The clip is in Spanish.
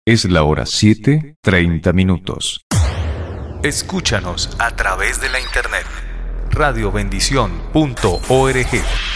Es la hora 7:30. Escúchanos a través de la internet radiobendición.org.